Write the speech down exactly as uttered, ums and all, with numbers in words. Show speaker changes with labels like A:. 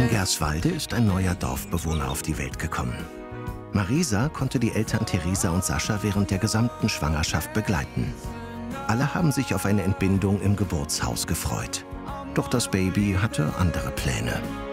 A: In Gerswalde ist ein neuer Dorfbewohner auf die Welt gekommen. Marisa konnte die Eltern Theresa und Sascha während der gesamten Schwangerschaft begleiten. Alle haben sich auf eine Entbindung im Geburtshaus gefreut. Doch das Baby hatte andere Pläne.